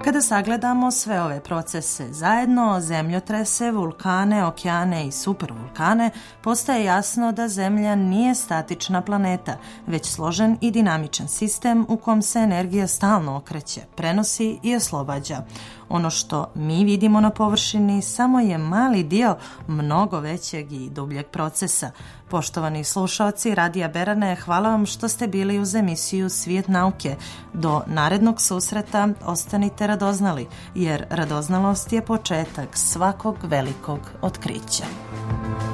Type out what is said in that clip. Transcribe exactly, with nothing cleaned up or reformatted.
Kada sagledamo sve ove procese zajedno, zemljotrese, vulkane, okeane i supervulkane, postaje jasno da Zemlja nije statična planeta, već složen i dinamičan sistem u kom se energija stalno okreće, prenosi i oslobađa. Ono što mi vidimo na površini samo je mali dio mnogo većeg i dubljeg procesa. Poštovani slušaoci Radija Berane, hvala vam što ste bili uz emisiju Svijet nauke. Do narednog susreta ostanite radoznali, jer radoznalost je početak svakog velikog otkrića.